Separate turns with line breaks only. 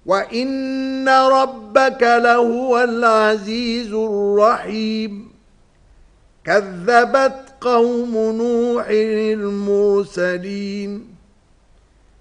وَإِنَّ رَبَّكَ لَهُوَ الْعَزِيزُ الرَّحِيمُ كَذَّبَتْ قَوْمُ نُوحٍ الْمُرْسَلِينَ